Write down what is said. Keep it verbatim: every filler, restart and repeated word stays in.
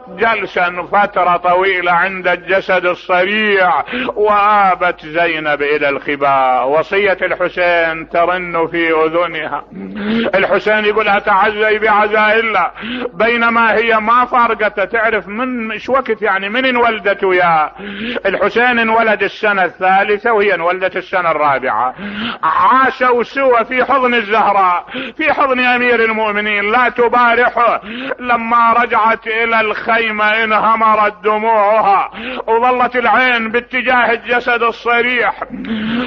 جلسا فترة طويلة عند الجسد الصريع، وآبت زينب الى الخباء. وصية الحسين ترن في اذنها. الحسين يقولها تعزي بعزاء الله، بينما هي ما فارقته. تعرف من ايش وقت يعني من انولدت وياه؟ الحسين انولد السنة الثالثة وهي انولدت السنة الرابعة. عاشوا سوى في حضن الزهراء، في حضن امير المؤمنين، لا تبارحه. لما رجعت الى الخيمة انهمرت دموعها، وظلت العين باتجاه الجسد الصريح.